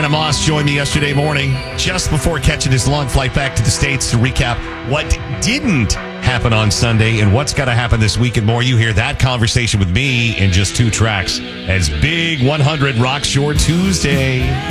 Santa Moss joined me yesterday morning just before catching his long flight back to the States to recap what didn't happen on Sunday and what's got to happen this week and more. You hear that conversation with me in just 2 tracks as Big 100 Rock Shore Tuesday.